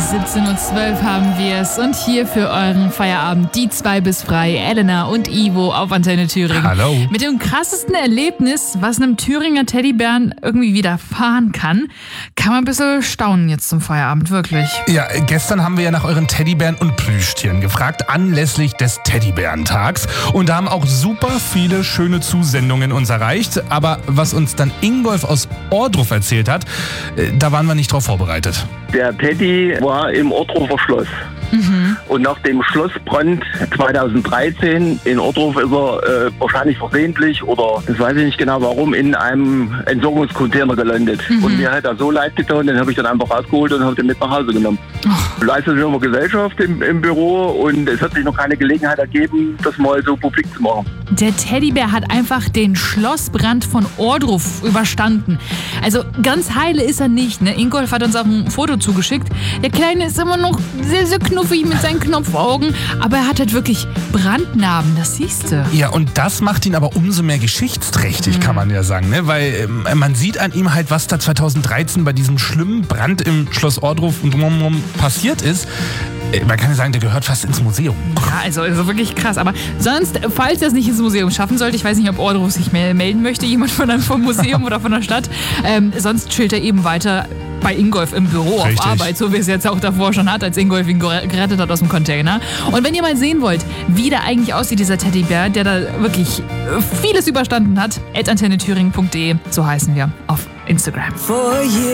17:12 Uhr haben wir es und hier für euren Feierabend die zwei bis frei, Elena und Ivo auf Antenne Thüringen. Hallo. Mit dem krassesten Erlebnis, was einem Thüringer Teddybären irgendwie widerfahren kann man ein bisschen staunen jetzt zum Feierabend, wirklich. Ja, gestern haben wir ja nach euren Teddybären und Plüschtieren gefragt, anlässlich des Teddybärentags. Und da haben auch super viele schöne Zusendungen uns erreicht. Aber was uns dann Ingolf aus Ohrdruf erzählt hat, da waren wir nicht drauf vorbereitet. Der Teddy war im Ohrdruffer Schloss. Und nach dem Schlossbrand 2013 in Ohrdruf ist er wahrscheinlich versehentlich oder das weiß ich nicht genau warum in einem Entsorgungscontainer gelandet. Und mir hat er so leid getan, den habe ich dann einfach rausgeholt und habe den mit nach Hause genommen. Leistet sich immer Gesellschaft im Büro und es hat sich noch keine Gelegenheit ergeben, das mal so publik zu machen. Der Teddybär hat einfach den Schlossbrand von Ohrdruf überstanden. Also ganz heile ist er nicht, ne? Ingolf hat uns auch ein Foto zugeschickt. Der Kleine ist immer noch sehr, sehr knuffig mit seinen Knopfaugen, aber er hat halt wirklich Brandnarben, das siehst du. Ja, und das macht ihn aber umso mehr geschichtsträchtig, kann man ja sagen, ne? Weil man sieht an ihm halt, was da 2013 bei diesem schlimmen Brand im Schloss Ohrdruf und drumherum passiert ist. Man kann ja sagen, der gehört fast ins Museum. Ja, also wirklich krass. Aber sonst, falls er es nicht ins Museum schaffen sollte, ich weiß nicht, ob Ohrdruf sich melden möchte, jemand vom Museum oder von der Stadt, sonst chillt er eben weiter bei Ingolf im Büro. Richtig. Auf Arbeit, so wie es jetzt auch davor schon hat, als Ingolf ihn gerettet hat aus dem Container. Und wenn ihr mal sehen wollt, wie der eigentlich aussieht, dieser Teddybär, der da wirklich vieles überstanden hat, @antennethüringen.de, so heißen wir auf Instagram.